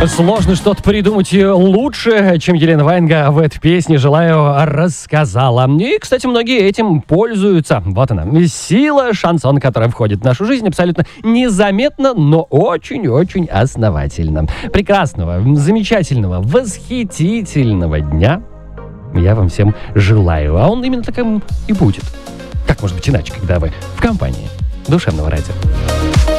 Сложно что-то придумать лучше, чем Елена Ваенга в этой песне «Желаю» рассказала. И, кстати, многие этим пользуются. Вот она, сила шансона, которая входит в нашу жизнь абсолютно незаметно, но очень-очень основательно. Прекрасного, замечательного, восхитительного дня я вам всем желаю. А он именно таким и будет. Как может быть иначе, когда вы в компании душевного радио?